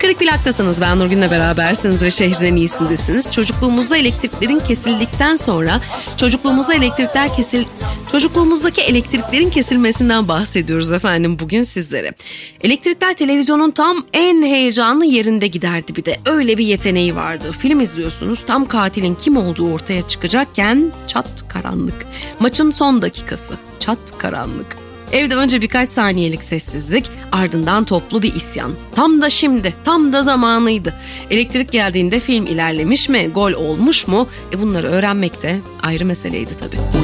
Kırık Plak'tasınız. Ben Nurgün'le berabersiniz ve şehrin en iyisindesiniz. Çocukluğumuzda elektriklerin kesildikten sonra çocukluğumuzdaki elektriklerin kesilmesinden bahsediyoruz efendim bugün sizlere. Elektrikler televizyonun tam en heyecanlı yerinde giderdi bir de. Öyle bir yeteneği vardı. Film izliyorsunuz, tam katilin kim olduğu ortaya çıkacakken çat karanlık. Maçın son dakikası, çat karanlık. Evde önce birkaç saniyelik sessizlik, ardından toplu bir isyan. Tam da şimdi, tam da zamanıydı. Elektrik geldiğinde film ilerlemiş mi, gol olmuş mu? Bunları öğrenmek de ayrı meseleydi tabii.